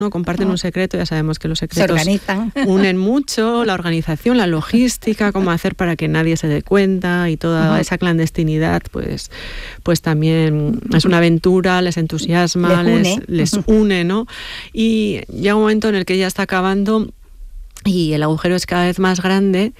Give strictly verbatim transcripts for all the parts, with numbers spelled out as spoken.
¿no? Comparten un secreto, ya sabemos que los secretos se organizan. Unen mucho, la organización, la logística, cómo hacer para que nadie se dé cuenta y toda uh-huh. esa clandestinidad, pues, pues también es una aventura, les entusiasma, les une, les, les une, ¿no? Y llega un momento en el que ella está acabando y el agujero es cada vez más grande.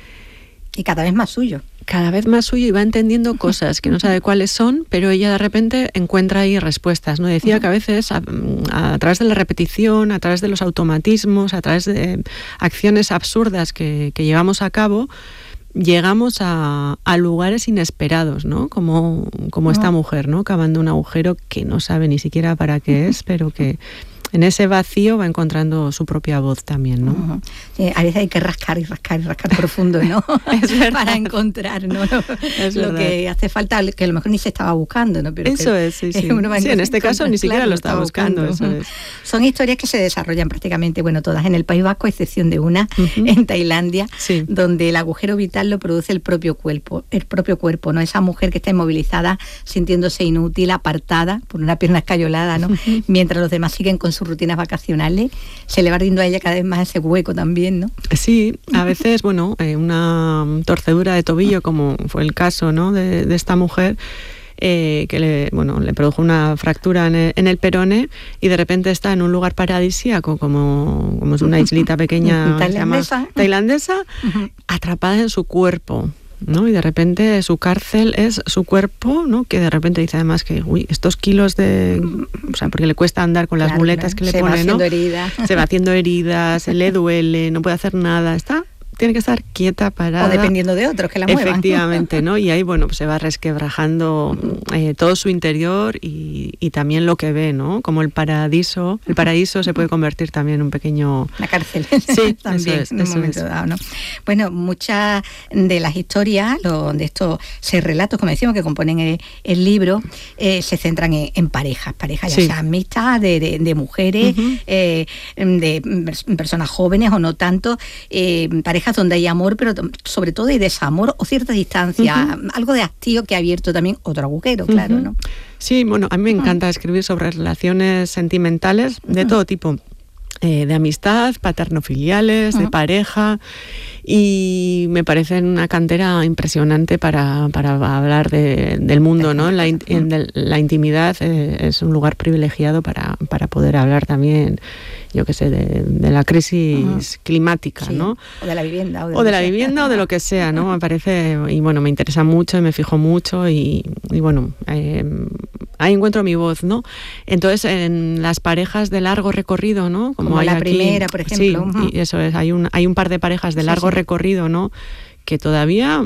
Y cada vez más suyo. Cada vez más suyo y va entendiendo cosas que no sabe cuáles son, pero ella de repente encuentra ahí respuestas, ¿no? Decía que a veces a, a través de la repetición, a través de los automatismos, a través de acciones absurdas que, que llevamos a cabo, llegamos a, a lugares inesperados, ¿no? Como, como esta mujer, ¿no? Cavando un agujero que no sabe ni siquiera para qué es, pero que en ese vacío va encontrando su propia voz también, ¿no? Uh-huh. Sí, a veces hay que rascar y rascar y rascar profundo, ¿no? Es verdad. Para encontrar, ¿no? Lo, es lo que hace falta, que a lo mejor ni se estaba buscando, ¿no? Pero eso es, sí, sí. Sí, en este caso ni siquiera claro, lo estaba buscando, buscando. Eso es. Son historias que se desarrollan prácticamente, bueno, todas en el País Vasco, a excepción de una, uh-huh. en Tailandia, sí. donde el agujero vital lo produce el propio cuerpo, el propio cuerpo, ¿no? Esa mujer que está inmovilizada, sintiéndose inútil, apartada, por una pierna escayolada, ¿no? Uh-huh. Mientras los demás siguen con su sus rutinas vacacionales, se le va abriendo a ella cada vez más ese hueco también, ¿no? Sí, a veces, bueno, eh, una torcedura de tobillo, como fue el caso, ¿no? de, de esta mujer, eh, que le, bueno, le produjo una fractura en el, en el perone y de repente está en un lugar paradisíaco, como, como es una islita pequeña tailandesa, tailandesa uh-huh. atrapada en su cuerpo, ¿no? Y de repente su cárcel es su cuerpo, ¿no? Que de repente dice además que, uy, estos kilos de... O sea, porque le cuesta andar con las claro, muletas que le se pone, va haciendo ¿no? heridas. Se va haciendo heridas, se le duele, no puede hacer nada, está... tiene que estar quieta, parada. O dependiendo de otros que la muevan. Efectivamente, ¿no? Y ahí, bueno, pues se va resquebrajando eh, todo su interior y, y también lo que ve, ¿no? Como el paraíso, el paraíso se puede convertir también en un pequeño... La cárcel. Sí, también, eso es, en un eso momento es. dado, ¿no? Bueno, muchas de las historias, lo, de estos seis relatos, como decimos, que componen el, el libro, eh, se centran en, en parejas, parejas sí. ya sean mixtas, de, de, de mujeres, uh-huh. eh, de personas jóvenes o no tanto, eh, parejas donde hay amor, pero sobre todo hay desamor o cierta distancia, uh-huh. algo de hastío que ha abierto también otro agujero, claro, uh-huh. ¿no? Sí, bueno, a mí me encanta escribir sobre relaciones sentimentales de uh-huh. todo tipo. Eh, de amistad, paternofiliales, uh-huh. de pareja, y me parece una cantera impresionante para, para hablar de, del mundo, ¿no? La, in, de, la intimidad eh, es un lugar privilegiado para, para poder hablar también, yo qué sé, de, de la crisis uh-huh. climática, sí. ¿no? O de la vivienda. O de, o de la vivienda o de lo que sea, ¿no? Me parece, y bueno, me interesa mucho y me fijo mucho y, y bueno, eh, ahí encuentro mi voz, ¿no? Entonces, en las parejas de largo recorrido, ¿no? Como, Como hay la aquí, primera, por ejemplo. Sí, uh-huh. y eso es, hay un, hay un par de parejas de largo sí, sí. recorrido, ¿no? Que todavía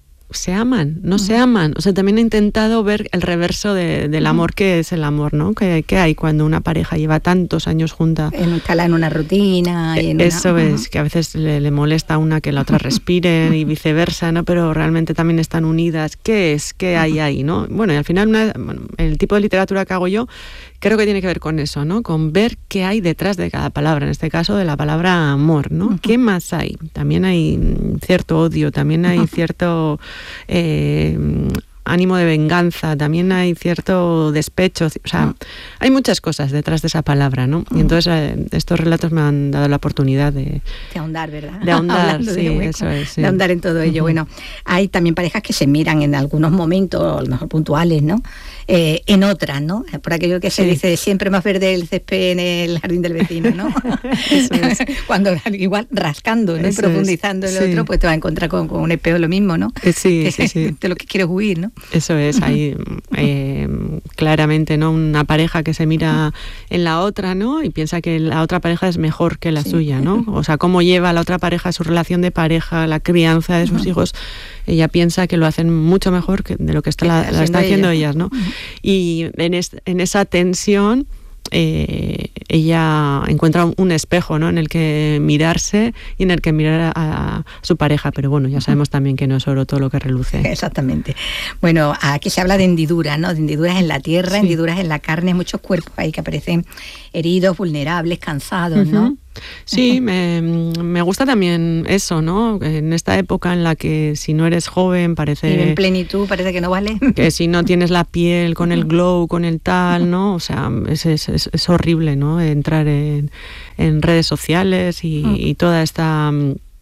se aman, no uh-huh. se aman. O sea, también he intentado ver el reverso de, del amor, uh-huh. que es el amor, ¿no? Que, que hay cuando una pareja lleva tantos años junta. Instala en una rutina. Y en Eso una... es, uh-huh. que a veces le, le molesta a una que la otra respire y viceversa, ¿no? Pero realmente también están unidas. ¿Qué es? ¿Qué hay ahí, no? Bueno, y al final una, bueno, el tipo de literatura que hago yo creo que tiene que ver con eso, ¿no? Con ver qué hay detrás de cada palabra, en este caso de la palabra amor, ¿no? Uh-huh. ¿Qué más hay? También hay cierto odio, también hay uh-huh. cierto eh, ánimo de venganza, también hay cierto despecho, o sea, uh-huh. hay muchas cosas detrás de esa palabra, ¿no? Uh-huh. Y entonces eh, estos relatos me han dado la oportunidad de... De ahondar, ¿verdad? De ahondar, sí, de eso es. Sí. De ahondar en todo ello. Uh-huh. Bueno, hay también parejas que se miran en algunos momentos, a lo mejor puntuales, ¿no? Eh, en otras, ¿no? Por aquello que se sí. dice, siempre más verde el césped en el jardín del vecino, ¿no? Eso es. Cuando igual rascando, ¿no? Y profundizando en el sí. otro, pues te va a encontrar con, con un espejo lo mismo, ¿no? Sí, que, sí, sí. De lo que quieres huir, ¿no? Eso es, ahí eh, claramente, ¿no? Una pareja que se mira en la otra, ¿no? Y piensa que la otra pareja es mejor que la sí. suya, ¿no? O sea, cómo lleva la otra pareja su relación de pareja, la crianza de sus uh-huh. hijos. Ella piensa que lo hacen mucho mejor que de lo que está la, la está haciendo ella. ellas, ¿no? Uh-huh. Y en, es, en esa tensión eh, ella encuentra un, un espejo, ¿no? En el que mirarse y en el que mirar a, a su pareja, pero bueno, ya sabemos también que no es oro todo lo que reluce. Exactamente. Bueno, aquí se habla de hendiduras, ¿no? De hendiduras en la tierra, sí. hendiduras en la carne, muchos cuerpos ahí que aparecen heridos, vulnerables, cansados, uh-huh. ¿no? Sí, me, me gusta también eso, ¿no? En esta época en la que si no eres joven parece... Y en plenitud parece que no vale. Que si no tienes la piel con el glow, con el tal, ¿no? O sea, es, es, es, es horrible, ¿no? Entrar en, en redes sociales y, mm. y toda esta...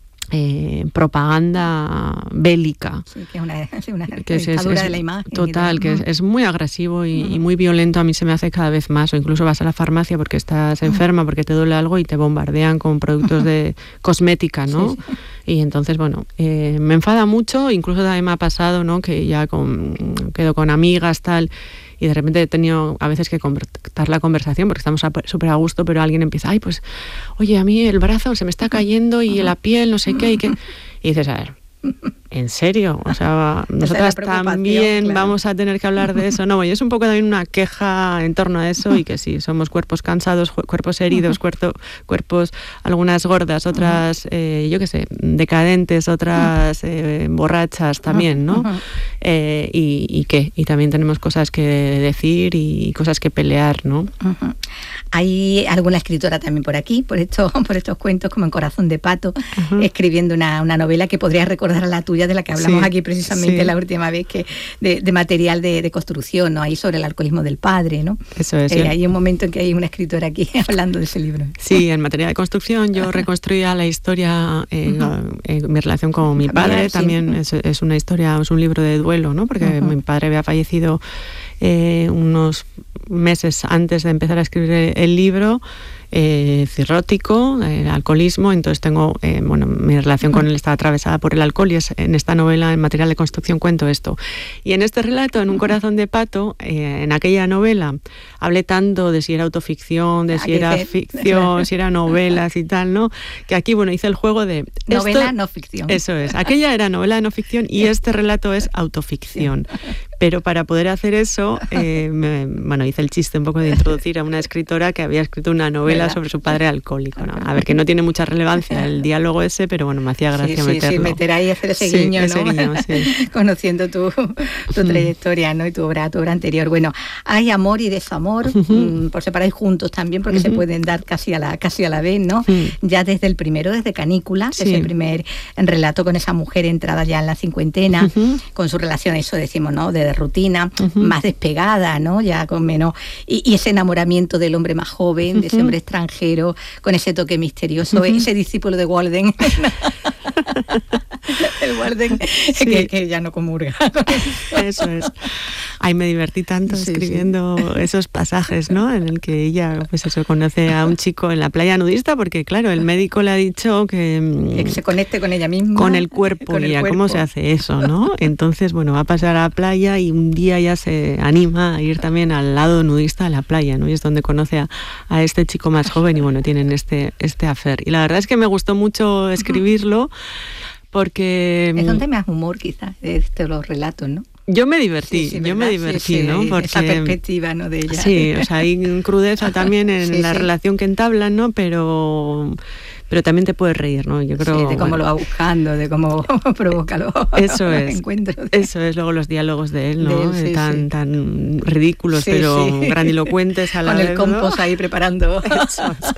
Eh, propaganda bélica. Sí, que es una, una que es, dictadura es, es, de la imagen. Total, que es, es muy agresivo y, mm. y muy violento. A mí se me hace cada vez más. O incluso vas a la farmacia porque estás enferma, porque te duele algo y te bombardean con productos de cosmética, ¿no? Sí, sí. Y entonces, bueno, eh, me enfada mucho. Incluso también me ha pasado, ¿no? Que ya con, quedo con amigas, tal... y de repente he tenido a veces que cortar la conversación porque estamos súper a gusto, pero alguien empieza, ay, pues, oye, a mí el brazo se me está cayendo y la piel, no sé qué, y qué... Y dices, a ver, ¿en serio? O sea, nosotras también claro. vamos a tener que hablar de eso. No, y es un poco también una queja en torno a eso y que sí, somos cuerpos cansados, cuerpos heridos, cuerpo, cuerpos, algunas gordas, otras, eh, yo qué sé, decadentes, otras eh, borrachas también, ¿no? Eh, y, ¿Y qué? Y también tenemos cosas que decir y cosas que pelear, ¿no? Uh-huh. Hay alguna escritora también por aquí, por estos, por estos cuentos, como en Corazón de Pato, uh-huh. escribiendo una, una novela que podrías recordar a la tuya, de la que hablamos sí, aquí precisamente sí. la última vez, que de, de material de, de construcción, ¿no? Ahí sobre el alcoholismo del padre, ¿no? Eso es. Eh, hay un momento en que hay una escritora aquí hablando de ese libro. Sí, en material de construcción yo reconstruía la historia, eh, uh-huh. eh, mi relación con mi padre, sí. también es, es una historia, es un libro de duelo, ¿no? Porque uh-huh. mi padre había fallecido eh, unos meses antes de empezar a escribir el libro, eh, cirrótico, eh, alcoholismo, entonces tengo, eh, bueno, mi relación con él está atravesada por el alcohol y es, en esta novela, en material de construcción, cuento esto. Y en este relato, en Un corazón de pato, eh, en aquella novela, hablé tanto de si era autoficción, de si era ficción, si era novelas y tal, ¿no? Que aquí, bueno, hice el juego de... Novela, esto, no ficción. Eso es, aquella era novela de no ficción y este relato es autoficción. Pero para poder hacer eso, eh, me, bueno, hice el chiste un poco de introducir a una escritora que había escrito una novela ¿verdad? Sobre su padre alcohólico, ¿no? A ver, que no tiene mucha relevancia el diálogo ese, pero bueno, me hacía gracia sí, sí, meterlo. Sí, meter ahí, hacer ese sí, guiño, ese ¿no? guiño, sí. Conociendo tu, tu trayectoria, ¿no? Y tu obra, tu obra anterior. Bueno, hay amor y desamor, uh-huh. por separado y juntos también, porque uh-huh. se pueden dar casi a la casi a la vez, ¿no? Uh-huh. Ya desde el primero, desde Canícula, sí. es el primer relato con esa mujer entrada ya en la cincuentena, uh-huh. con su relación, eso decimos, ¿no? De rutina, uh-huh. más despegada, ¿no? Ya con menos... Y, y ese enamoramiento del hombre más joven, uh-huh. de ese hombre extranjero, con ese toque misterioso, uh-huh. ese discípulo de Walden. El Walden sí. que, que ya no comulga. Eso es. Ay, me divertí tanto sí, escribiendo sí. esos pasajes, ¿no? En el que ella, pues eso, conoce a un chico en la playa nudista, porque claro, el médico le ha dicho que... Que se conecte con ella misma. Con el cuerpo, con el ya, cuerpo. ¿Cómo se hace eso, no? Entonces, bueno, va a pasar a la playa y un día ya se anima a ir también al lado nudista de la playa, ¿no? Y es donde conoce a, a este chico más joven y bueno, tienen este, este affair. Y la verdad es que me gustó mucho escribirlo porque... Es donde más humor quizás de estos los relatos, ¿no? Yo me divertí, sí, sí, yo me divertí, sí, sí, ¿no? Porque esa perspectiva, ¿no? De ella. Sí, o sea, hay crudeza también en sí, la sí. relación que entablan, ¿no? Pero... pero también te puedes reír, ¿no? Yo creo, sí, de cómo bueno, lo va buscando, de cómo provoca los, eso los es, encuentros. Eso es, luego los diálogos de él, ¿no? De él, sí, tan, sí. tan ridículos, sí, sí. pero grandilocuentes a la Con vez, el compost, ¿no? Ahí preparando. Eso es.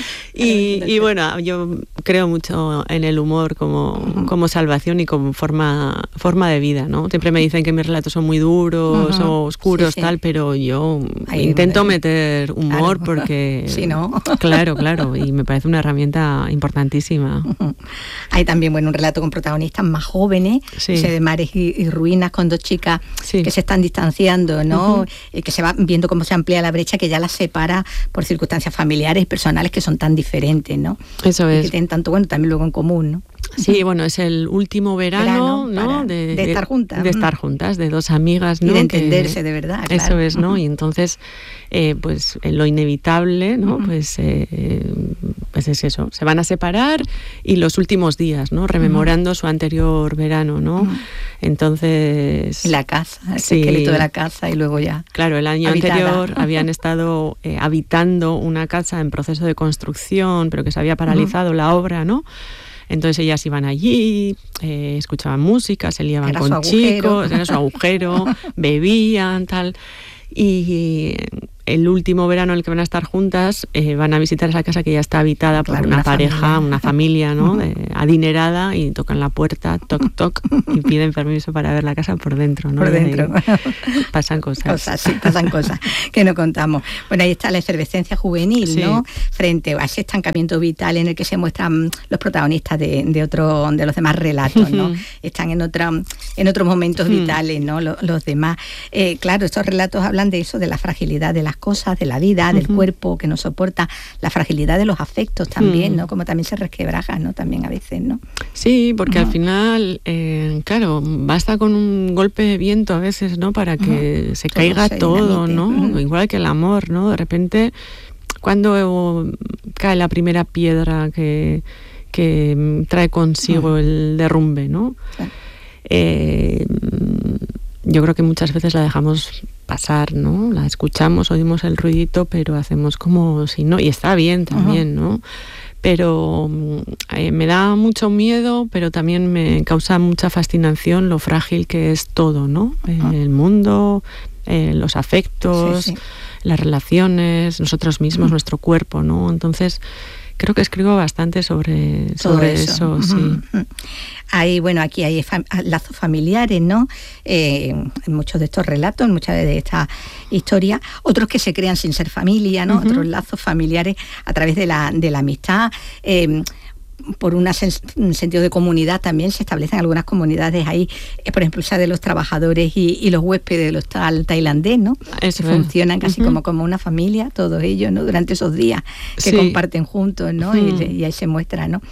Y, y bueno, yo creo mucho en el humor como, uh-huh. como salvación y como forma, forma de vida, ¿no? Siempre me dicen que mis relatos son muy duros uh-huh. o oscuros, sí, sí. tal, pero yo Ahí, intento me... meter humor claro. porque... Sí, ¿no? Claro, claro, y me parece una herramienta importantísima. Uh-huh. Hay también, bueno, un relato con protagonistas más jóvenes, sí. ese de Mares y, y Ruinas, con dos chicas sí. que se están distanciando, ¿no? Uh-huh. Y que se va viendo cómo se amplía la brecha que ya las separa por circunstancias familiares y personales que son tan diferentes, ¿no? Eso es. Y que tienen tanto, bueno, también luego en común, ¿no? Sí, bueno, es el último verano, verano ¿no? De, de estar juntas. De estar juntas, de dos amigas, ¿no? Y de entenderse que, de verdad, claro. Eso es, ¿no? Y entonces, eh, pues lo inevitable, ¿no? Uh-huh. Pues, eh, pues es eso, se van a separar y los últimos días, ¿no? Rememorando uh-huh. su anterior verano, ¿no? Uh-huh. Entonces... Y la casa, el sí, esqueleto de la casa y luego ya... Claro, el año habitada. anterior habían estado eh, habitando una casa en proceso de construcción, pero que se había paralizado uh-huh. la obra, ¿no? Entonces ellas iban allí, eh, escuchaban música, se liaban era con chicos, era su agujero, bebían, tal. Y el último verano en el que van a estar juntas, eh, van a visitar esa casa que ya está habitada por claro, una, una pareja, familia. una familia, ¿no? De, adinerada, y tocan la puerta, toc, toc, y piden permiso para ver la casa por dentro, ¿no? Por dentro. Y pasan cosas. Cosas, sí, pasan cosas que no contamos. Bueno, ahí está la efervescencia juvenil, sí. ¿no? Frente a ese estancamiento vital en el que se muestran los protagonistas de, de, otro, de los demás relatos, ¿no? Están en, otra, en otros momentos vitales, ¿no? Los, los demás. Eh, claro, estos relatos hablan de eso, de la fragilidad de las cosas, de la vida, del uh-huh. cuerpo que nos soporta, la fragilidad de los afectos también, uh-huh. ¿no? Como también se resquebrajan, ¿no? También a veces, ¿no? Sí, porque uh-huh. al final, eh, claro, basta con un golpe de viento a veces, ¿no? Para que uh-huh. se todo caiga se todo, ¿no? Uh-huh. Igual que el amor, ¿no? De repente, cuando cae la primera piedra que, que trae consigo uh-huh. el derrumbe, ¿no? Uh-huh. Eh, yo creo que muchas veces la dejamos pasar, ¿no? La escuchamos, oímos el ruidito, pero hacemos como si no, y está bien también, uh-huh. ¿no? Pero eh, me da mucho miedo, pero también me causa mucha fascinación lo frágil que es todo, ¿no? Uh-huh. El mundo, eh, los afectos, sí, sí. las relaciones, nosotros mismos, uh-huh. nuestro cuerpo, ¿no? Entonces, creo que escribo bastante sobre, sobre eso, eso uh-huh. sí. Hay, bueno, aquí hay fam- lazos familiares, ¿no? Eh, en muchos de estos relatos, en muchas de estas historias, otros que se crean sin ser familia, ¿no? Uh-huh. Otros lazos familiares a través de la, de la amistad. Eh, por una sen- un sentido de comunidad también se establecen algunas comunidades ahí, eh, por ejemplo, esa de los trabajadores y, y los huéspedes del hostal tailandés, ¿no? Eso que funcionan casi uh-huh. como, como una familia, todos ellos, ¿no? Durante esos días que sí. comparten juntos, ¿no? Uh-huh. Y, y ahí se muestra, ¿no?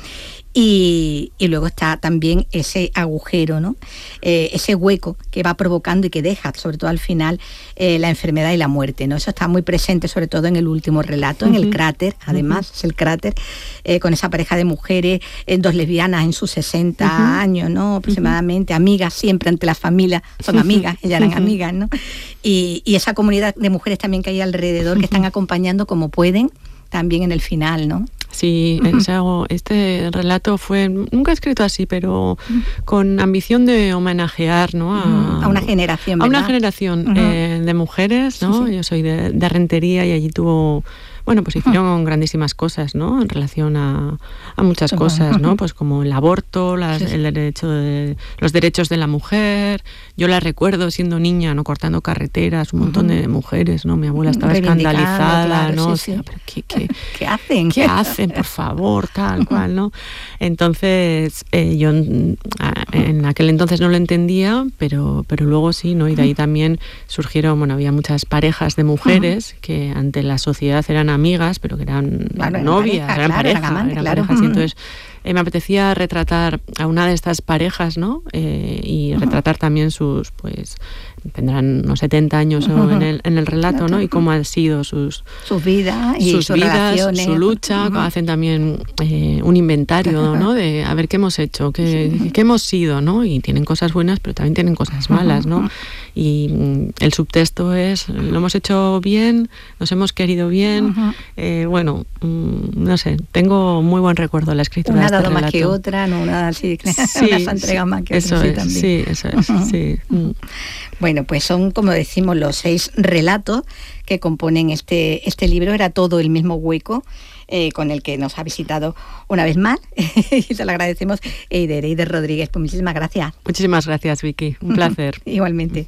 Y, y luego está también ese agujero, ¿no? Eh, ese hueco que va provocando y que deja, sobre todo al final, eh, la enfermedad y la muerte, ¿no? Eso está muy presente, sobre todo en el último relato, uh-huh. en el cráter, además, uh-huh. es el cráter, eh, con esa pareja de mujeres, eh, dos lesbianas en sus sesenta uh-huh. años, ¿no? Aproximadamente, uh-huh. amigas siempre ante la familia, son amigas, ellas eran uh-huh. amigas, ¿no? Y, y esa comunidad de mujeres también que hay alrededor, uh-huh. que están acompañando como pueden, también en el final, ¿no? Sí, uh-huh. este relato fue, nunca he escrito así, pero uh-huh. con ambición de homenajear, ¿no? A, uh-huh. a una generación, ¿verdad? A una generación uh-huh. eh, de mujeres, ¿no? Sí, sí. Yo soy de, de Rentería y allí tuvo... Bueno, pues hicieron uh-huh. grandísimas cosas, ¿no? En relación a, a muchas uh-huh. cosas, ¿no? Pues como el aborto, las, sí, sí. el derecho de, los derechos de la mujer. Yo la recuerdo siendo niña, ¿no? Cortando carreteras, un montón uh-huh. de mujeres, ¿no? Mi abuela estaba escandalizada, claro, ¿no? Sí, sí. O sea, ¿pero qué, qué, ¿Qué hacen? ¿Qué hacen, por favor? Tal cual, ¿no? Entonces, eh, yo en aquel entonces no lo entendía, pero, pero luego sí, ¿no? Y de ahí también surgieron, bueno, había muchas parejas de mujeres uh-huh. que ante la sociedad eran amigas, pero que eran claro, novias, eran pareja, eran, claro, pareja, eran, amante, eran claro. parejas, y entonces eh, me apetecía retratar a una de estas parejas, ¿no? Eh, y uh-huh. retratar también sus, pues, tendrán unos setenta años uh-huh. en, el, en el relato, claro. ¿no? Y cómo han sido sus, sus vidas y sus, sus vidas, relaciones. Su lucha, uh-huh. hacen también eh, un inventario, uh-huh. ¿no? De a ver qué hemos hecho, qué, sí. qué hemos sido, ¿no? Y tienen cosas buenas, pero también tienen cosas malas, ¿no? Uh-huh. Y mm, el subtexto es, lo hemos hecho bien, nos hemos querido bien, uh-huh. eh, bueno, mm, no sé, tengo muy buen recuerdo de la escritura una de este dado relato. más que otra, no una sí, sí, unas entregas más que eso otras, es, sí, también. Sí, eso es, uh-huh. sí. Mm. Bueno, pues son, como decimos, los seis relatos que componen este, este libro. Era todo el mismo hueco eh, con el que nos ha visitado una vez más. Y te lo agradecemos, Eider, Eider Rodríguez. Pues muchísimas gracias. Muchísimas gracias, Vicky. Un placer. Igualmente.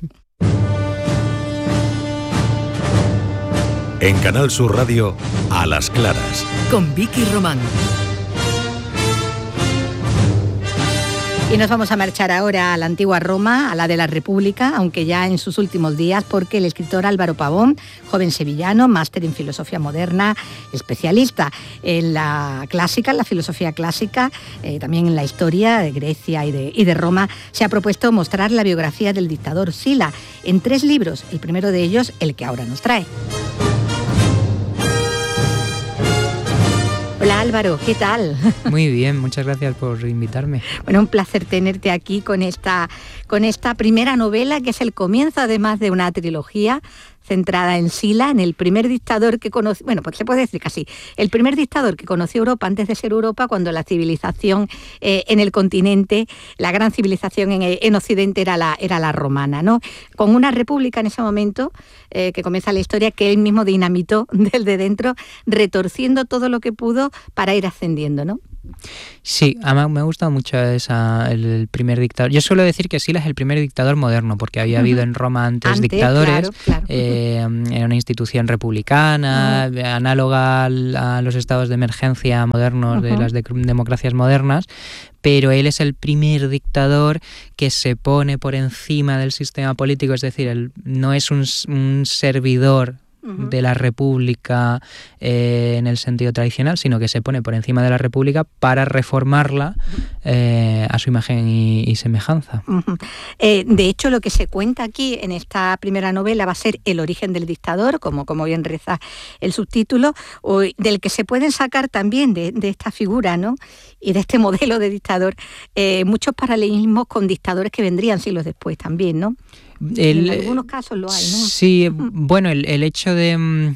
En Canal Sur Radio, A las Claras. Con Vicky Román. Y nos vamos a marchar ahora a la antigua Roma, a la de la República, aunque ya en sus últimos días, porque el escritor Álvaro Pavón, joven sevillano, máster en filosofía moderna, especialista en la clásica, en la filosofía clásica, eh, también en la historia de Grecia y de, y de Roma, se ha propuesto mostrar la biografía del dictador Sila en tres libros, el primero de ellos, el que ahora nos trae. Hola Álvaro, ¿qué tal? Muy bien, muchas gracias por invitarme. Bueno, un placer tenerte aquí con esta, con esta primera novela, que es el comienzo además de una trilogía centrada en Sila, en el primer dictador que conoció, bueno, pues se puede decir casi, el primer dictador que conoció Europa antes de ser Europa, cuando la civilización eh, en el continente, la gran civilización en, en Occidente era la, era la romana, ¿no? Con una república en ese momento, eh, que comienza la historia, que él mismo dinamitó desde dentro, retorciendo todo lo que pudo para ir ascendiendo, ¿no? Sí, a mí me ha gustado mucho esa, el primer dictador. Yo suelo decir que Sila es el primer dictador moderno, porque había uh-huh. habido en Roma antes, antes dictadores, claro, claro. Eh, era una institución republicana, uh-huh. análoga a los estados de emergencia modernos, uh-huh. de las de- democracias modernas, pero él es el primer dictador que se pone por encima del sistema político, es decir, él no es un, un servidor de la República eh, en el sentido tradicional, sino que se pone por encima de la República para reformarla eh, a su imagen y, y semejanza. Uh-huh. Eh, de hecho, lo que se cuenta aquí en esta primera novela va a ser el origen del dictador, como, como bien reza el subtítulo, o, del que se pueden sacar también de, de esta figura, ¿no? Y de este modelo de dictador, eh, muchos paralelismos con dictadores que vendrían siglos después también, ¿no? El, en algunos casos lo hay, ¿no? Sí, bueno, el, el hecho de...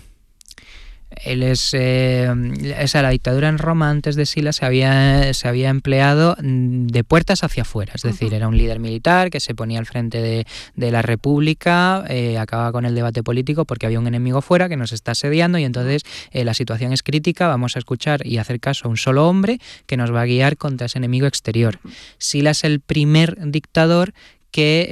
Él es, eh, esa, la dictadura en Roma antes de Sila se había, se había empleado de puertas hacia afuera, es decir, uh-huh. era un líder militar que se ponía al frente de, de la República, eh, acababa con el debate político porque había un enemigo fuera que nos está asediando y entonces eh, la situación es crítica, vamos a escuchar y hacer caso a un solo hombre que nos va a guiar contra ese enemigo exterior. Uh-huh. Sila es el primer dictador que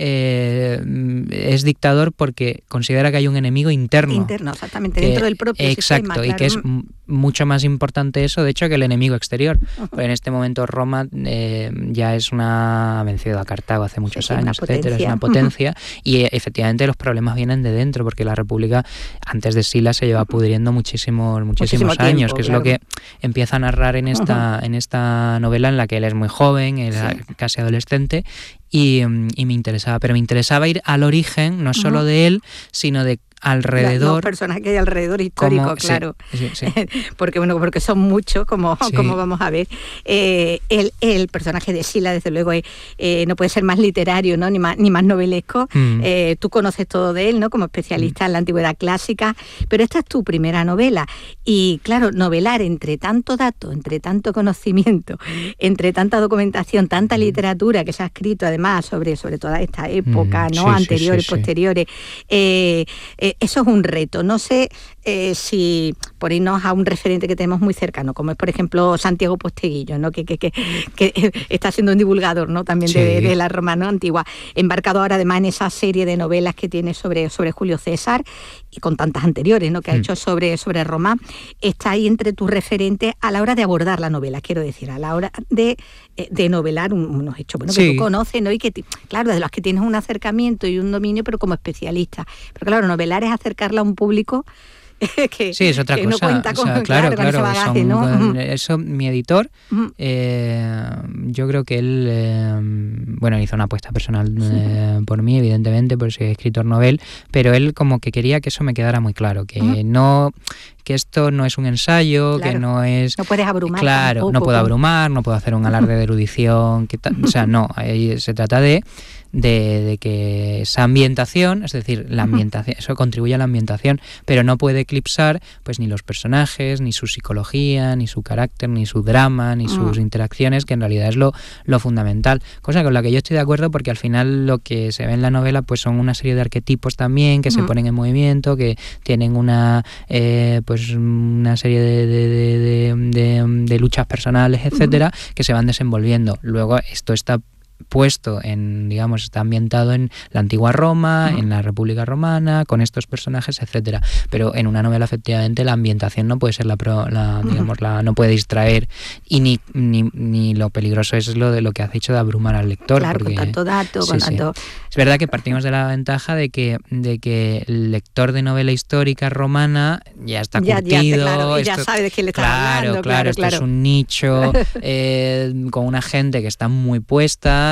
eh, es dictador porque considera que hay un enemigo interno. Interno, exactamente, que, dentro del propio exacto, sistema. Exacto, y claro. que es m- mucho más importante eso, de hecho, que el enemigo exterior. Uh-huh. Pues en este momento Roma eh, ya es una... ha vencido a Cartago hace muchos sí, años, etcétera, es una potencia, uh-huh. y eh, efectivamente los problemas vienen de dentro, porque la República antes de Sila se lleva pudriendo muchísimos, muchísimos Muchísimo años, tiempo, que es claro. lo que empieza a narrar en esta, uh-huh. en esta novela, en la que él es muy joven, él sí. casi adolescente, Y, y me interesaba, pero me interesaba ir al origen, no solo uh-huh. de él, sino de alrededor. Los personajes que hay alrededor histórico, como, claro. Sí, sí, sí. porque bueno, porque son muchos, como, sí. como vamos a ver. Eh, el, el personaje de Sila, desde luego, eh, no puede ser más literario, ¿no? Ni más, ni más novelesco. Mm. Eh, tú conoces todo de él, ¿no? Como especialista mm. en la antigüedad clásica, pero esta es tu primera novela. Y claro, novelar entre tanto dato, entre tanto conocimiento, entre tanta documentación, tanta mm. literatura que se ha escrito además sobre, sobre toda esta época, mm. ¿no? Sí, anteriores, sí, sí, posteriores. Eh, eh, Eso es un reto. No sé eh, si por irnos a un referente que tenemos muy cercano, como es por ejemplo Santiago Posteguillo, ¿no? que, que, que, que está siendo un divulgador, ¿no? también sí. de, de la romana antigua, embarcado ahora además en esa serie de novelas que tiene sobre, sobre Julio César y con tantas anteriores, ¿no? que ha mm. hecho sobre, sobre Roma. Está ahí entre tus referentes a la hora de abordar la novela, quiero decir, a la hora de, de novelar un, unos hechos bueno, sí. que tú conoces, ¿no? y que, claro, de los que tienes un acercamiento y un dominio, pero como especialista. Pero claro, novelar es acercarla a un público que, sí, es otra que cosa. no cuenta con, o sea, claro, claro, con ese bagaje, son, ¿no? Eso, mi editor, uh-huh. eh, yo creo que él, eh, bueno, hizo una apuesta personal eh, sí. por mí, evidentemente, por ser escritor novel, pero él como que quería que eso me quedara muy claro, que uh-huh. no... que esto no es un ensayo, claro. que no es... No puedes abrumar. Claro, tampoco. no puedo abrumar, no puedo hacer un alarde de erudición, que ta- o sea, no, ahí se trata de, de, de que esa ambientación, es decir, la ambientación, eso contribuye a la ambientación, pero no puede eclipsar pues ni los personajes, ni su psicología, ni su carácter, ni su drama, ni sus interacciones, que en realidad es lo, lo fundamental. Cosa con la que yo estoy de acuerdo, porque al final lo que se ve en la novela pues son una serie de arquetipos también que se ponen en movimiento, que tienen una... Eh, pues una serie de, de, de, de, de luchas personales, etcétera, uh-huh. que se van desenvolviendo. Luego esto está puesto en, digamos, está ambientado en la antigua Roma, uh-huh. en la República Romana, con estos personajes, etcétera. Pero en una novela, efectivamente, la ambientación no puede ser la, pro, la uh-huh. digamos, la no puede distraer, y ni, ni, ni lo peligroso es lo de lo que has dicho de abrumar al lector. Claro, porque, con tanto dato, sí, con sí. tanto... Es verdad que partimos de la ventaja de que, de que el lector de novela histórica romana ya está ya, curtido. Ya, claro, esto, ya sabe de quién le está claro, hablando. Claro, Claro, esto claro. es un nicho eh, con una gente que está muy puesta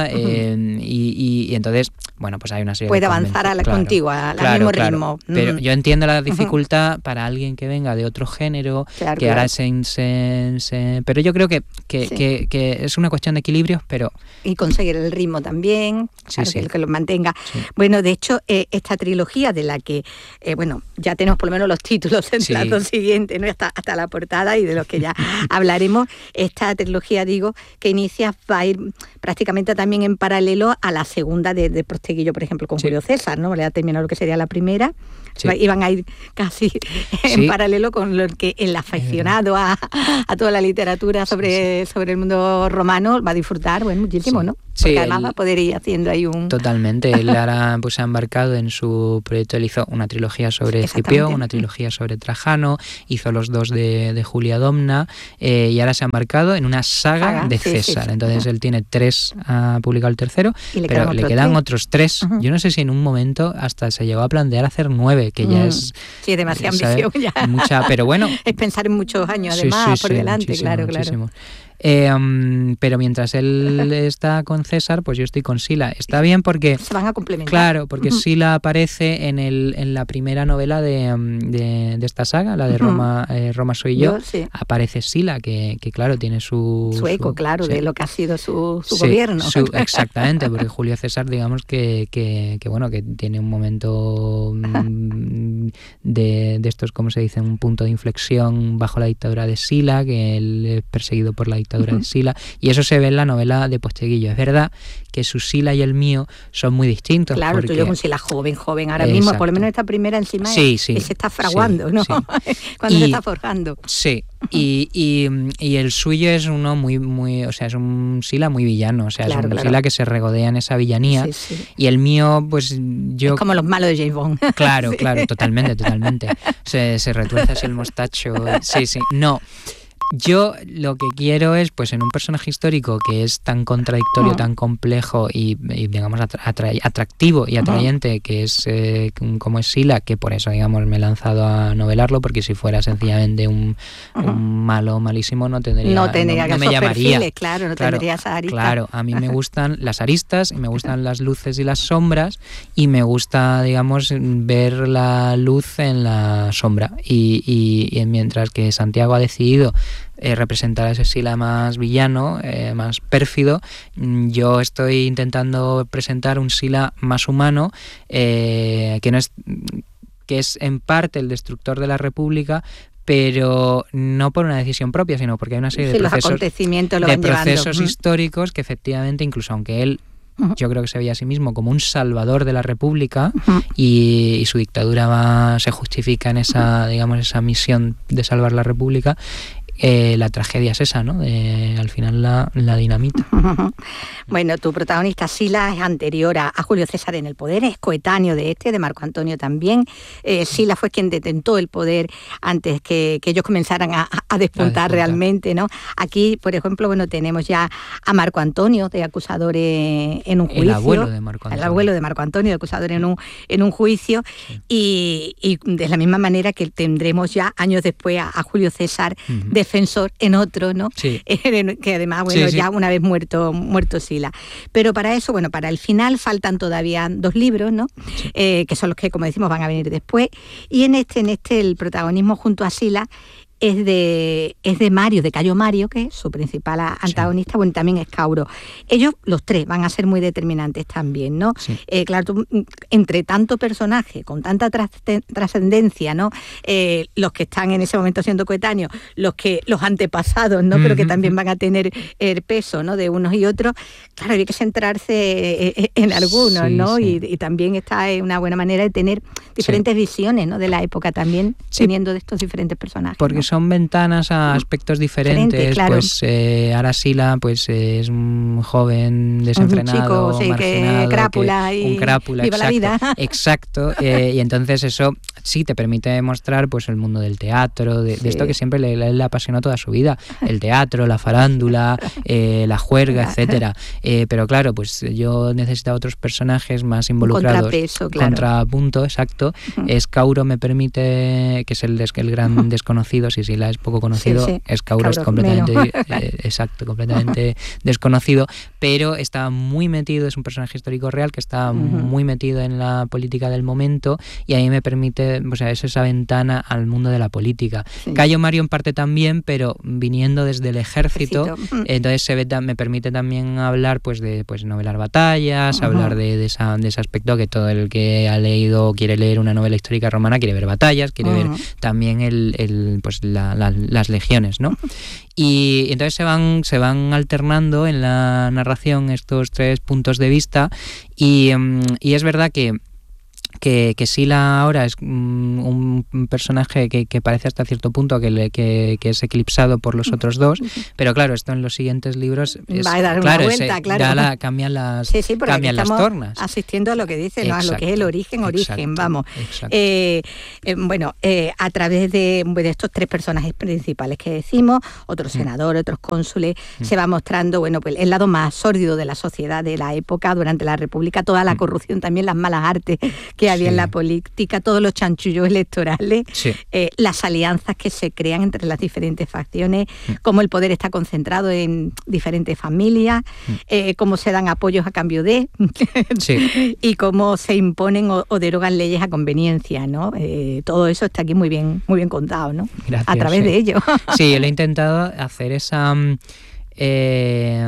Sila, eh, uh-huh. y, y, y entonces, bueno, pues hay una serie Puede de avanzar a la claro, contigua, al claro, mismo claro. ritmo. Pero uh-huh. yo entiendo la dificultad uh-huh. para alguien que venga de otro género, claro, que claro. ahora se, se, se... Pero yo creo que, que, sí. que, que es una cuestión de equilibrios, pero... Y conseguir el ritmo también, sí, claro, sí. que, que lo mantenga. Sí. Bueno, de hecho, eh, esta trilogía de la que, eh, bueno, ya tenemos por lo menos los títulos en sí. plato siguiente, ¿no? hasta, hasta la portada y de los que ya hablaremos. Esta trilogía, digo, que inicia va a ir prácticamente también en paralelo a la segunda de, de Prosteguillo, por ejemplo, con sí. Julio César, ¿no? Le ha terminado lo que sería la primera. Sí. Iban a ir casi en sí. paralelo con lo que el aficionado a, a toda la literatura sobre, sí, sí. sobre el mundo romano va a disfrutar, bueno, muchísimo, sí. ¿no? Porque sí, además él, va a poder ir haciendo ahí un... Totalmente, él ahora pues, se ha embarcado en su proyecto, él hizo una trilogía sobre Escipión, una trilogía sobre Trajano, hizo los dos de, de Julia Domna, eh, y ahora se ha embarcado en una saga, saga de César. Sí, sí, sí. Entonces él tiene tres, ha publicado el tercero, le pero le quedan tres. otros tres. Uh-huh. Yo no sé si en un momento hasta se llegó a plantear hacer nueve, que ya mm. es... Sí, es demasiada ambición ya. Mucha, pero bueno... Es pensar en muchos años además sí, sí, por sí, delante, muchísimo, claro, muchísimo. claro. Eh, um, pero mientras él está con César, pues yo estoy con Sila. Está bien porque... Se van a complementar. Claro, porque uh-huh. Sila aparece en el en la primera novela de, de, de esta saga, la de Roma, uh-huh. eh, Roma soy yo. yo sí. Aparece Sila, que, que claro, tiene su... Su eco, su, claro, sí. de lo que ha sido su, su sí, gobierno. Su, exactamente, porque Julio César, digamos que, que, que, bueno, que tiene un momento de, de estos, ¿cómo se dice? Un punto de inflexión bajo la dictadura de Sila, que él es perseguido por la dictadura uh-huh. de Sila, y eso se ve en la novela de Posteguillo. Es verdad que su Sila y el mío son muy distintos. Claro, porque... tú y yo con Sila joven, joven, ahora Exacto. mismo, por lo menos esta primera encima sí, es, sí, se está fraguando, sí, ¿no? Sí. Cuando y, se está forjando. Sí, y, y, y el suyo es uno muy, muy, o sea, es un Sila muy villano, o sea, claro, es un claro. Sila que se regodea en esa villanía, sí, sí. y el mío, pues yo... Es como los malos de James Bond. Claro, sí. claro, totalmente, totalmente. Se, se retuerce así el mostacho, sí, sí, no... Yo lo que quiero es, pues en un personaje histórico que es tan contradictorio, uh-huh. tan complejo y, y digamos, atra- atractivo y atrayente, uh-huh. que es eh, como es Sila, que por eso, digamos, me he lanzado a novelarlo, porque si fuera sencillamente un, uh-huh. un malo malísimo no tendría, no, tendría no, no me llamaría. Perfiles, claro, no claro, tendría esa arista. Claro, a mí me gustan las aristas, y me gustan las luces y las sombras, y me gusta, digamos, ver la luz en la sombra. Y, y, y mientras que Santiago ha decidido Eh, representar a ese Sila más villano, eh, más pérfido, yo estoy intentando presentar un Sila más humano, eh, que no es que es en parte el destructor de la República, pero no por una decisión propia, sino porque hay una serie sí, de procesos, los acontecimientos lo de van procesos llevando. históricos que efectivamente, incluso aunque él yo creo que se veía a sí mismo como un salvador de la República, uh-huh. y, y su dictadura va, se justifica en esa, digamos, esa misión de salvar la República. Eh, la tragedia es esa, ¿no? De, al final la, la dinamita. Bueno, tu protagonista Sila es anterior a, a Julio César en el poder, es coetáneo de este, de Marco Antonio también. Eh, Sila fue quien detentó el poder antes que, que ellos comenzaran a, a, despuntar, a despuntar realmente, ¿no? Aquí, por ejemplo, bueno, tenemos ya a Marco Antonio de acusador en, en un juicio. El abuelo de Marco Antonio. El abuelo de Marco Antonio de acusador en un, en un juicio, sí. y, y de la misma manera que tendremos ya años después a, a Julio César uh-huh. de defensor en otro, ¿no? Sí. Que además, bueno, sí, sí. ya una vez muerto, muerto Sila. Pero para eso, bueno, para el final faltan todavía dos libros, ¿no? Sí. Eh, que son los que, como decimos, van a venir después. Y en este, en este, el protagonismo junto a Sila es de, es de Mario, de Cayo Mario, que es su principal antagonista, sí. bueno, también es Cauro. Ellos, los tres, van a ser muy determinantes también, ¿no? Sí. Eh, claro, tú, entre tanto personaje, con tanta trascendencia, ¿no? Eh, los que están en ese momento siendo coetáneos, los que los antepasados, ¿no? Mm-hmm. Pero que también van a tener el peso, ¿no? De unos y otros. Claro, hay que centrarse en algunos, sí, ¿no? Sí. Y, y también esta es una buena manera de tener diferentes sí. visiones, ¿no? De la época también, sí. teniendo de estos diferentes personajes. Porque ¿no? son ventanas a aspectos diferentes. Diferente, claro. Pues eh, ahora Sila pues eh, es un joven desenfrenado, un chico, sí, marginado, que crápula que, y un crápula, viva exacto, la vida. Exacto. Eh, y entonces eso sí te permite mostrar pues el mundo del teatro, de, sí. de esto que siempre le, le, le apasionó toda su vida, el teatro, la farándula, eh, la juerga, etcétera. Eh, pero claro, pues yo necesitaba otros personajes más involucrados. Contrapeso, claro. Contrapunto, exacto. Uh-huh. Es Cauro me permite, que es el, des, el gran desconocido si Sila es poco conocido, sí, sí. Escauro es completamente eh, exacto, completamente desconocido, pero está muy metido, es un personaje histórico real que está uh-huh. muy metido en la política del momento, y a mí me permite, o sea, es esa ventana al mundo de la política. Sí. Cayo Mario en parte también, pero viniendo desde el ejército, ejército. entonces se ve, me permite también hablar pues de pues novelar batallas, uh-huh. hablar de, de, esa, de ese aspecto que todo el que ha leído o quiere leer una novela histórica romana quiere ver batallas, quiere uh-huh. ver también el, el pues la, la, las legiones, ¿no? Y entonces se van, se van alternando en la narración estos tres puntos de vista, y, y es verdad que Que, que Sila ahora es um, un personaje que, que parece hasta cierto punto que, le, que, que es eclipsado por los otros dos, pero claro, esto en los siguientes libros es, va a dar claro, una vuelta, ese, claro. Da la, cambian las, sí, sí, cambian las tornas. Asistiendo a lo que dice, ¿no? A lo que es el origen, origen, exacto, vamos. Exacto. Eh, eh, bueno, eh, a través de, de estos tres personajes principales que decimos, otros mm. senadores, otros cónsules, mm. se va mostrando, bueno, pues el lado más sórdido de la sociedad de la época, durante la República, toda la corrupción, también las malas artes que había sí. en la política, todos los chanchullos electorales, sí. eh, las alianzas que se crean entre las diferentes facciones, mm. cómo el poder está concentrado en diferentes familias, mm. eh, cómo se dan apoyos a cambio de, sí. y cómo se imponen o, o derogan leyes a conveniencia, ¿no? Eh, todo eso está aquí muy bien, muy bien contado, ¿no? Gracias, a través sí. de ello. Sí, yo le he intentado hacer esa... Eh,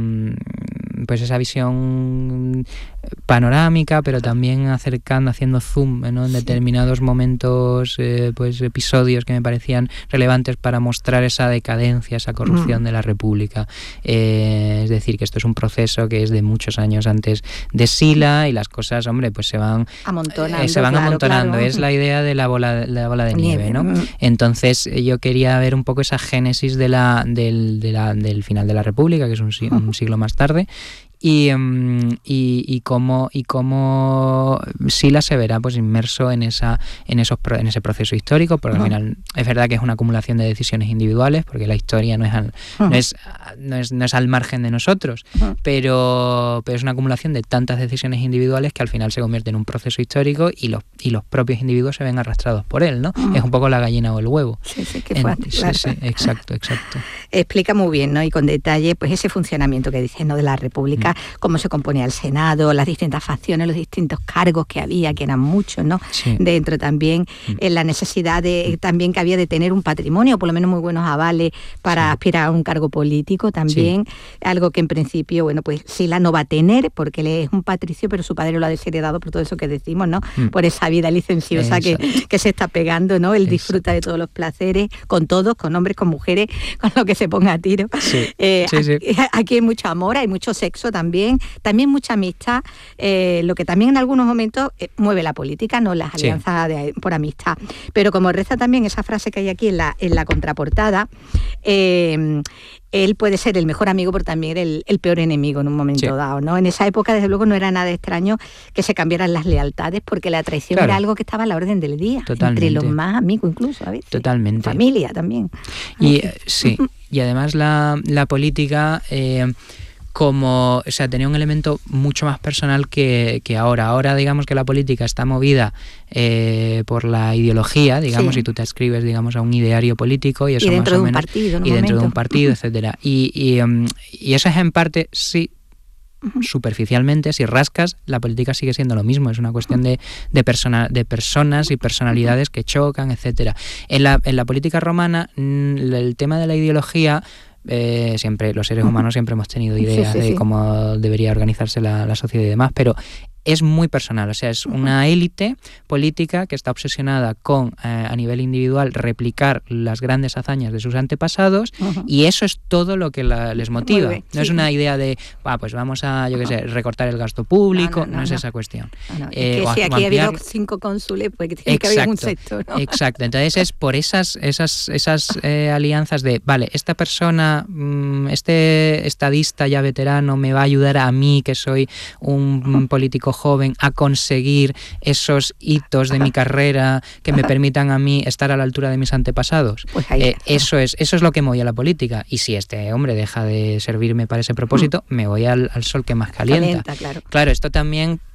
pues esa visión panorámica, pero también acercando, haciendo zoom, ¿no? en sí. determinados momentos, eh, pues episodios que me parecían relevantes para mostrar esa decadencia, esa corrupción mm. de la República. Eh, es decir, que esto es un proceso que es de muchos años antes de Sila, y las cosas, hombre, pues se van amontonando. Eh, se van claro, amontonando. Claro. Es la idea de la bola, la bola de nieve, nieve, ¿no? Entonces yo quería ver un poco esa génesis de la, del, de la, del final de la República, que es un, un siglo más tarde, y, um, y, y cómo y cómo Sila se verá pues inmerso en esa en esos en ese proceso histórico, porque uh-huh. al final es verdad que es una acumulación de decisiones individuales, porque la historia no es al, uh-huh. no es no es no es al margen de nosotros, uh-huh. pero pero es una acumulación de tantas decisiones individuales que al final se convierte en un proceso histórico, y los y los propios individuos se ven arrastrados por él, ¿no? Uh-huh. Es un poco la gallina o el huevo. Sí, sí, que fue, en, claro. sí, sí, exacto, exacto. Explica muy bien, ¿no? Y con detalle, pues ese funcionamiento que dices, ¿no? De la República, uh-huh. cómo se componía el Senado, las distintas facciones, los distintos cargos que había, que eran muchos, ¿no? Sí. Dentro también, mm. eh, la necesidad de también que había de tener un patrimonio, por lo menos muy buenos avales para sí. aspirar a un cargo político también, sí. algo que en principio, bueno, pues Sila no va a tener, porque él es un patricio, pero su padre lo ha desheredado por todo eso que decimos, ¿no? Mm. Por esa vida licenciosa que, que se está pegando, ¿no? Él Exacto. disfruta de todos los placeres, con todos, con hombres, con mujeres, con lo que se ponga a tiro. Sí. Eh, sí, aquí, sí. aquí hay mucho amor, hay mucho sexo también, también mucha amistad, eh, lo que también en algunos momentos eh, mueve la política, no las alianzas sí. de, por amistad. Pero como reza también esa frase que hay aquí en la, en la contraportada, eh, él puede ser el mejor amigo, pero también el, el peor enemigo en un momento sí. dado, ¿no? En esa época, desde luego, no era nada extraño que se cambiaran las lealtades, porque la traición claro. era algo que estaba a la orden del día, Totalmente. entre los más amigos incluso, a veces. Totalmente. Familia también. Y eh, sí, y además la, la política... Eh, como, o sea, tenía un elemento mucho más personal que, que ahora. Ahora, digamos que la política está movida eh, por la ideología, digamos, sí. y tú te adscribes, digamos, a un ideario político, y eso y dentro más o de un menos, partido, en un y dentro momento. de un partido, etcétera. Y, y, um, y eso es en parte, sí, uh-huh. superficialmente, si rascas, la política sigue siendo lo mismo. Es una cuestión de, de, persona, de personas y personalidades que chocan, etcétera. En la, en la política romana, el tema de la ideología... Eh, siempre los seres humanos siempre hemos tenido ideas sí, sí, sí. de cómo debería organizarse la, la sociedad y demás, pero es muy personal, o sea, es una élite política que está obsesionada con, eh, a nivel individual, replicar las grandes hazañas de sus antepasados, uh-huh. y eso es todo lo que la, les motiva. Bien, no sí. es una idea de, ah, pues vamos a, yo qué sé, recortar el gasto público, no, no, no, no es no. esa cuestión. No, no. Eh, es que si aquí ha habido cinco cónsules, pues que tiene exacto, que haber un sector, ¿no? Exacto, entonces es por esas, esas, esas eh, alianzas de, vale, esta persona, este estadista ya veterano me va a ayudar a mí, que soy un uh-huh. político joven, a conseguir esos hitos de mi carrera que me permitan a mí estar a la altura de mis antepasados. Pues eh, eso es eso es lo que me voy a la política. Y si este hombre deja de servirme para ese propósito, mm. me voy al, al sol que más calienta. calienta claro. claro, esto también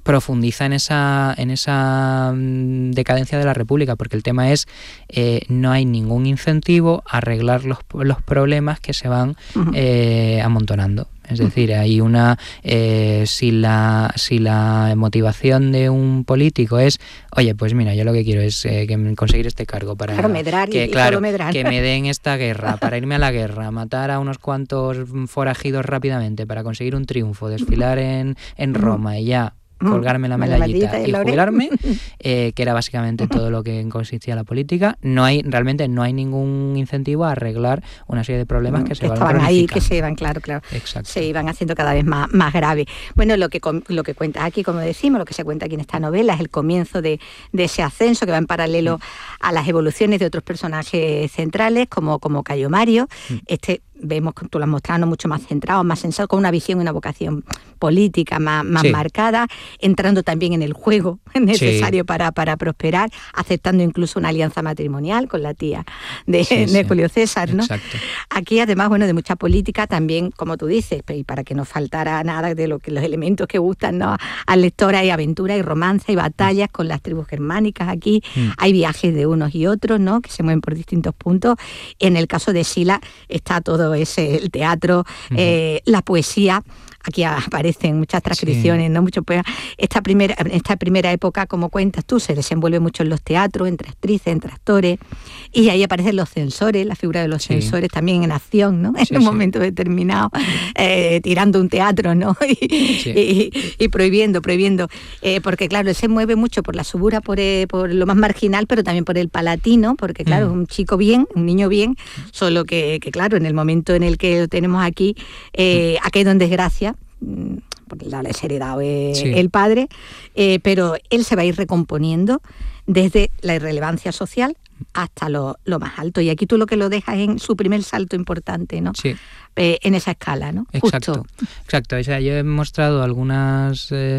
profundiza en esa en esa decadencia de la República, porque el tema es eh, no hay ningún incentivo a arreglar los, los problemas que se van eh, amontonando. Es decir, hay una eh, si la si la motivación de un político es, oye, pues mira, yo lo que quiero es eh, que conseguir este cargo para claro, medrar que, y, claro, y medrar. que me den esta guerra, para irme a la guerra, matar a unos cuantos forajidos rápidamente para conseguir un triunfo, desfilar en, en Roma y ya colgarme la medallita y jubilarme, eh, que era básicamente todo lo que consistía la política. No hay realmente no hay ningún incentivo a arreglar una serie de problemas que se van estaban ahí, que se iban, claro, claro, Exacto. se iban haciendo cada vez más, más graves. Bueno, lo que lo que cuenta aquí, como decimos, lo que se cuenta aquí en esta novela es el comienzo de, de ese ascenso que va en paralelo a las evoluciones de otros personajes centrales, como, como Cayo Mario. Este vemos que tú lo has mostrado mucho más centrado, más sensato, con una visión y una vocación política más, más sí. marcada, entrando también en el juego necesario sí. para, para prosperar, aceptando incluso una alianza matrimonial con la tía de, sí, de sí. Julio César, ¿no? Exacto. Aquí, además, bueno, de mucha política también, como tú dices, y para que no faltara nada de lo que los elementos que gustan, ¿no?, al lector, hay aventura, hay romance, hay batallas con las tribus germánicas aquí, mm. hay viajes de unos y otros, ¿no?, que se mueven por distintos puntos. En el caso de Sila está todo ese, el teatro, uh-huh. eh, la poesía. Aquí aparecen muchas transcripciones, sí. ¿no? Mucho poema. Esta primera, esta primera época, como cuentas tú, se desenvuelve mucho en los teatros, entre actrices, entre actores, y ahí aparecen los censores, la figura de los sí. censores también en acción, ¿no? En sí, un sí. momento determinado, eh, tirando un teatro, ¿no? Y, sí. y, y prohibiendo, prohibiendo. Eh, porque, claro, él se mueve mucho por la subura, por, eh, por lo más marginal, pero también por el palatino, porque, claro, es mm. un chico bien, un niño bien, solo que, que, claro, en el momento en el que lo tenemos aquí, eh, ha caído en desgracia, porque la ha heredado eh, sí. el padre, eh, pero él se va a ir recomponiendo desde la irrelevancia social hasta lo, lo más alto. Y aquí tú lo que lo dejas en su primer salto importante, ¿no? Sí. Eh, en esa escala, ¿no? Exacto, Justo. exacto. O sea, yo he mostrado algunas... Eh...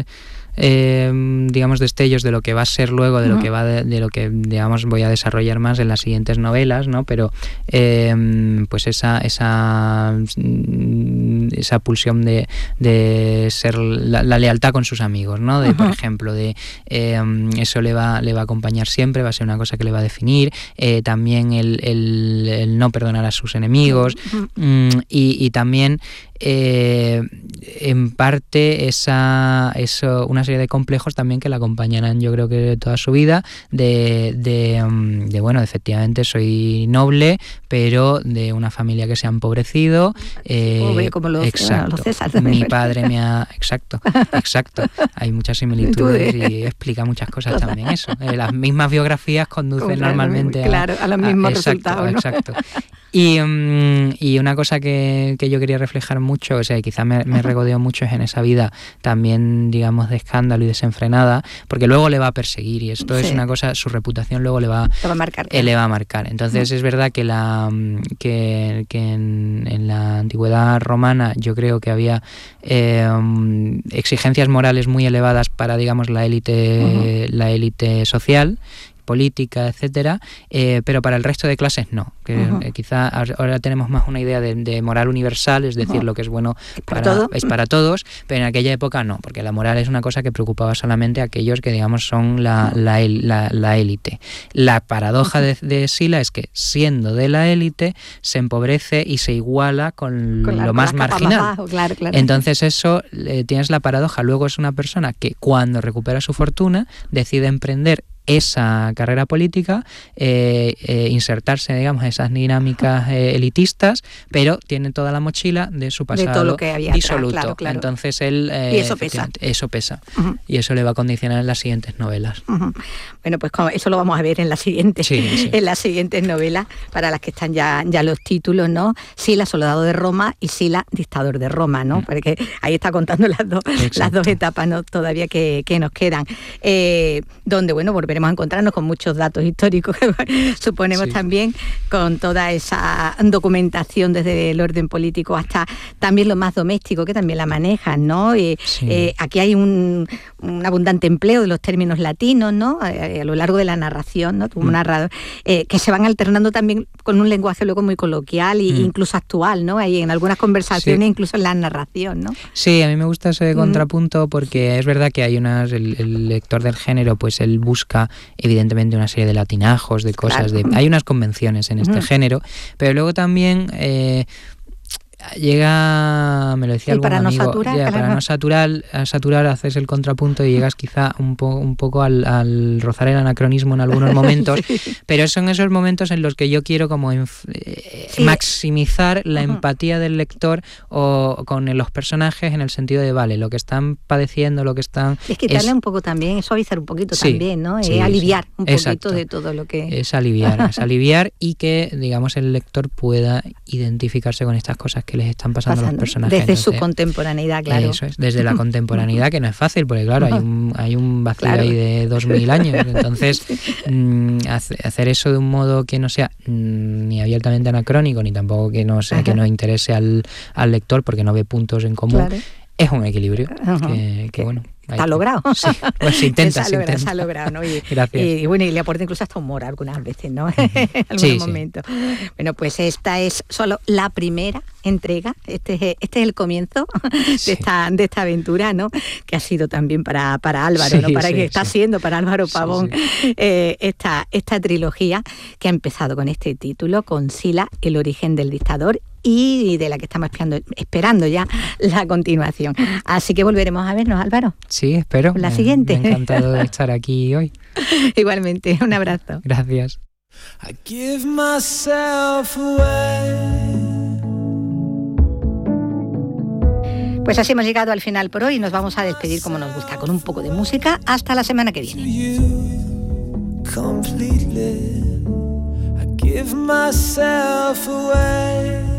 Eh, digamos destellos de lo que va a ser luego, de uh-huh. lo que va de, de lo que digamos voy a desarrollar más en las siguientes novelas, ¿no? Pero eh, pues esa esa esa pulsión de, de ser la, la lealtad con sus amigos, ¿no? De uh-huh. por ejemplo, de eh, eso le va le va a acompañar siempre, va a ser una cosa que le va a definir. Eh, también el, el, el no perdonar a sus enemigos uh-huh. mm, y, y también Eh, en parte esa eso una serie de complejos también que la acompañarán, yo creo que toda su vida, de, de, de bueno, efectivamente soy noble, pero de una familia que se ha empobrecido, eh, pobre como los, exacto, los César, mi padre me ha exacto, exacto, hay muchas similitudes y explica muchas cosas Total. También eso, eh, las mismas biografías conducen claro, normalmente a, claro, a los mismos a, exacto, resultados, ¿no? Exacto. Y, um, y una cosa que, que yo quería reflejar mucho, o sea, quizá me, me regodeó mucho es en esa vida también, digamos, de escándalo y desenfrenada, porque luego le va a perseguir y esto sí. es una cosa, su reputación luego le va, va a marcar. Eh, le va a marcar. Entonces sí. es verdad que la que, que en, en la antigüedad romana yo creo que había eh, exigencias morales muy elevadas para, digamos, la élite, uh-huh. la élite social, política, etcétera, eh, pero para el resto de clases no, que uh-huh. eh, quizá ahora tenemos más una idea de, de moral universal, es decir, uh-huh. lo que es bueno para, ¿Para es para todos, pero en aquella época no, porque la moral es una cosa que preocupaba solamente a aquellos que, digamos, son la, la, la, la élite. La paradoja uh-huh. de, de Sila es que, siendo de la élite, se empobrece y se iguala con, con la, lo más marginal. Más bajo, claro, claro. Entonces eso, eh, tienes la paradoja, luego es una persona que cuando recupera su fortuna decide emprender esa carrera política, eh, eh, insertarse, digamos, en esas dinámicas eh, elitistas, pero tiene toda la mochila de su pasado de todo lo que había disoluto. Atrás, claro, claro. Entonces él... Eh, y eso pesa. Eso pesa. Uh-huh. Y eso le va a condicionar en las siguientes novelas. Uh-huh. Bueno, pues como eso lo vamos a ver en las siguientes, sí, sí. en las siguientes novelas, para las que están ya, ya los títulos, ¿no? Sila, soldado de Roma, y Sila, dictador de Roma, ¿no? Uh-huh. Porque ahí está contando las dos, las dos etapas, ¿no? Todavía que, que nos quedan. Eh, donde, bueno, volveremos volveremos a encontrarnos con muchos datos históricos que suponemos sí. también, con toda esa documentación desde el orden político hasta también lo más doméstico, que también la manejan, ¿no? Eh, sí. eh, aquí hay un, un abundante empleo de los términos latinos, ¿no? Eh, a lo largo de la narración, ¿no? Como mm. narrador, eh, que se van alternando también con un lenguaje luego muy coloquial e mm. incluso actual, ¿no? Hay en algunas conversaciones, sí. incluso en la narración, ¿no? Sí, a mí me gusta ese mm. contrapunto porque es verdad que hay unas, el, el lector del género, pues él busca evidentemente una serie de latinajos, de cosas, claro. de, hay unas convenciones en este mm. género, pero luego también eh, llega, me lo decía algún para amigo, no saturar, ya, para no saturar, saturar haces el contrapunto y llegas quizá un, po, un poco al, al rozar el anacronismo en algunos momentos, sí. pero son esos momentos en los que yo quiero como eh, sí. maximizar la uh-huh. empatía del lector o con los personajes en el sentido de, vale, lo que están padeciendo, lo que están... Es quitarle es, un poco también, suavizar un poquito sí, también, ¿no? Sí, eh, aliviar sí. un Exacto. poquito de todo lo que... Es aliviar, es aliviar y que, digamos, el lector pueda identificarse con estas cosas que les están pasando, pasando a los personajes. Desde Entonces, su contemporaneidad, claro. Eso es, desde la contemporaneidad, que no es fácil, porque claro, hay un, hay un vacío claro. ahí de dos mil años. Entonces, mmm, hacer eso de un modo que no sea mmm, ni abiertamente anacrónico, ni tampoco que no sea, que no interese al, al lector, porque no ve puntos en común, claro. es un equilibrio que, que bueno... Está logrado. Sí, pues se intenta, se, se, intenta. se ha logrado, ¿no? Y, Gracias. Y bueno, y le aporta incluso hasta humor algunas veces, ¿no? en algunos sí, momentos. Sí. Bueno, pues esta es solo la primera entrega. Este es, este es el comienzo de, sí. esta, de esta aventura, ¿no? Que ha sido también para, para Álvaro, sí, ¿no? Para sí, que está sí. siendo para Álvaro Pavón sí, sí. Eh, esta, esta trilogía que ha empezado con este título, con Sila, el origen del dictador, y de la que estamos esperando, esperando ya la continuación. Así que volveremos a vernos, Álvaro. Sí, espero. La me, siguiente. Me ha encantado de estar aquí hoy. Igualmente, un abrazo. Gracias. I give myself away. Pues así hemos llegado al final por hoy y nos vamos a despedir como nos gusta, con un poco de música. Hasta la semana que viene. I give myself away.